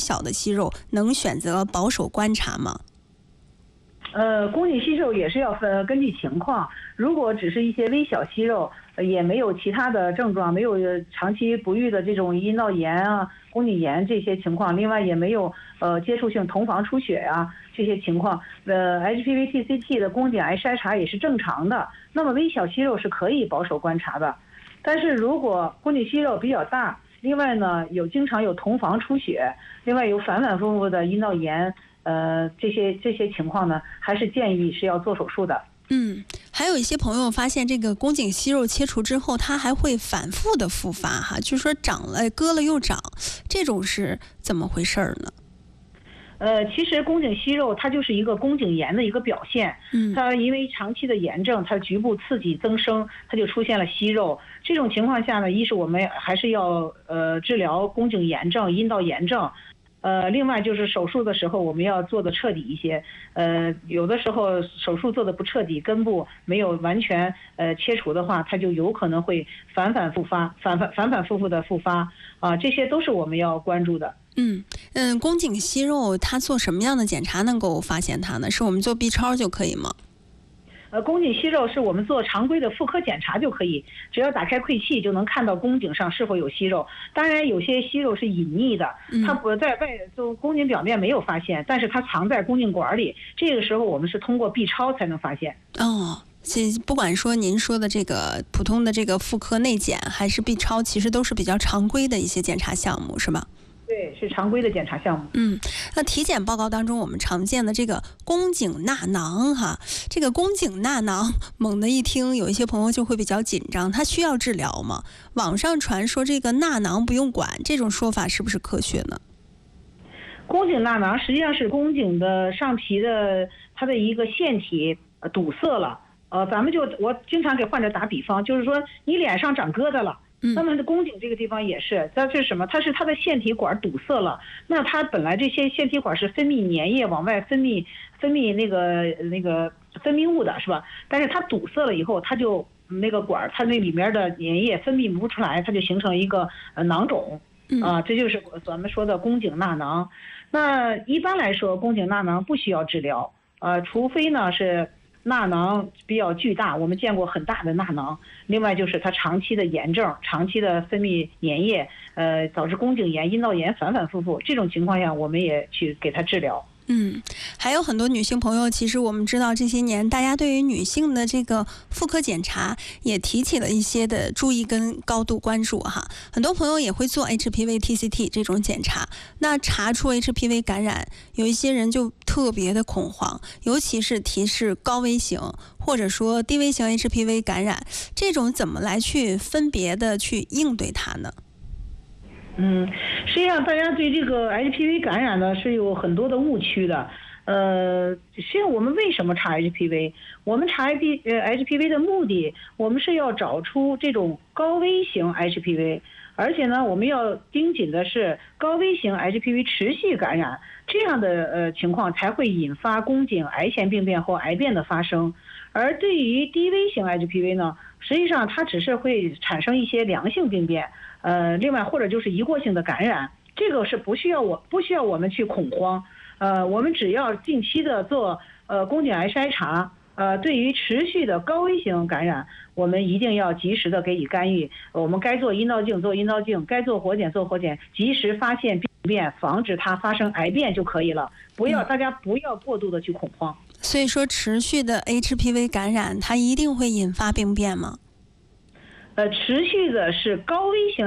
小的息肉，能选择保守观察吗？ 宫颈息肉也是要根据情况，如果只是一些微小息肉，也没有其他的症状，没有长期不愈的这种阴道炎啊、宫颈炎这些情况，另外也没有接触性同房出血啊这些情况，HPV TCT 的宫颈癌筛查也是正常的，那么微小息肉是可以保守观察的。但是如果宫颈息肉比较大，另外呢经常有同房出血，另外有反反复复的阴道炎，这些情况呢，还是建议是要做手术的。 还有一些朋友发现这个宫颈息肉切除之后，它还会反复的复发哈，就是说长了割了又长，这种是怎么回事呢？ 其实宫颈息肉它就是一个宫颈炎的一个表现，它因为长期的炎症，它局部刺激增生，它就出现了息肉。这种情况下呢，一是我们还是要治疗宫颈炎症、阴道炎症。另外就是手术的时候我们要做的彻底一些，有的时候手术做的不彻底，根部没有完全切除的话，它就有可能会反反复复的复发啊，这些都是我们要关注的。 宫颈息肉它做什么样的检查能够发现它呢？是我们做 B 超就可以吗？ 宫颈息肉是我们做常规的妇科检查就可以，只要打开窥器就能看到宫颈上是否有息肉。当然有些息肉是隐匿的，它不在就宫颈表面没有发现，但是它藏在宫颈管里，这个时候我们是通过 B 超才能发现。 不管说您说的这个普通的这个妇科内检还是 B 超，其实都是比较常规的一些检查项目，是吧？ 对，是常规的检查项目。 那体检报告当中我们常见的这个宫颈纳囊哈，这个宫颈纳囊猛地一听，有一些朋友就会比较紧张，它需要治疗吗？网上传说这个纳囊不用管，这种说法是不是科学呢？ 宫颈纳囊实际上是宫颈的上皮的它的一个腺体堵塞了。我经常给患者打比方，就是说你脸上长疙瘩了。那么宫颈这个地方也是，它是什么？它是它的腺体管堵塞了。那它本来这些腺体管是分泌粘液往外分泌那个分泌物的，是吧？但是它堵塞了以后，它就那个管它那里面的粘液分泌不出来，它就形成一个囊肿啊，这就是咱们说的宫颈纳囊。那一般来说，宫颈纳囊不需要治疗，除非呢是纳囊比较巨大，我们见过很大的纳囊。另外就是它长期的炎症，长期的分泌粘液，导致宫颈炎、阴道炎反反复复，这种情况下我们也去给它治疗。 还有很多女性朋友，其实我们知道这些年大家对于女性的这个妇科检查也提起了一些的注意跟高度关注哈。很多朋友也会做 HPV TCT 这种检查，那查出 HPV 感染，有一些人就特别的恐慌，尤其是提示高危型或者说低危型 HPV 感染，这种怎么来去分别的去应对它呢？ 实际上大家对这个 HPV 感染呢是有很多的误区的。实际上我们为什么查 HPV？ 我们查 HPV 的目的，我们是要找出这种高危型 HPV， 而且呢，我们要盯紧的是高危型 HPV 持续感染，这样的情况才会引发宫颈癌前病变或癌变的发生。而对于低危型 HPV 呢，实际上它只是会产生一些良性病变，另外或者就是一过性的感染，这个是不需要我们去恐慌。我们只要定期的做宫颈癌筛查，对于持续的高危型感染，我们一定要及时的给予干预。我们该做阴道镜做阴道镜，该做活检做活检，及时发现病变，防止它发生癌变就可以了。大家不要过度的去恐慌。 所以说，持续的 HPV 感染，它一定会引发病变吗？ 持续的是高危型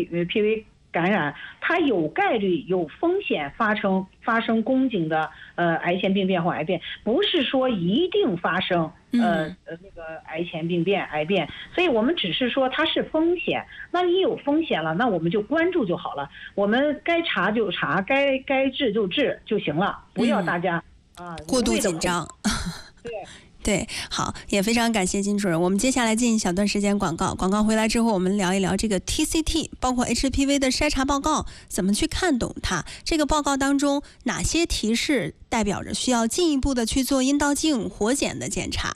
HPV 感染，它有概率有风险发生宫颈的癌前病变或癌变，不是说一定发生那个癌前病变癌变，所以我们只是说它是风险。那你有风险了，那我们就关注就好了，我们该查就查，该治就治就行了，不要大家过度紧张。对，好，也非常感谢金主任。我们接下来进一小段时间广告，广告回来之后，我们聊一聊这个 TCT， 包括 HPV 的筛查报告，怎么去看懂它？这个报告当中哪些提示代表着需要进一步的去做阴道镜、活检的检查？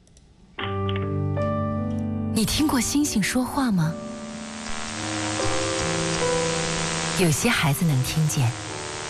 你听过星星说话吗？有些孩子能听见，